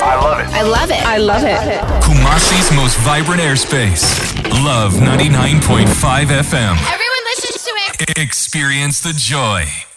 I love it. I love it. I love it. Kumasi's most vibrant airspace. Love 99.5 FM. Everyone listens to it. Experience the joy.